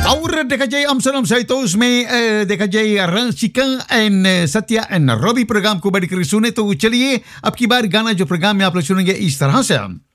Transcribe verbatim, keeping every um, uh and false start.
और देखा जाए Amsterdam Zuidoost में अ, देखा जाए रंशिका एंड सत्या एंड रवि प्रोग्राम को बढ़कर सुने। तो चलिए अब की बार गाना जो प्रोग्राम में आप लोग सुनेंगे इस तरह से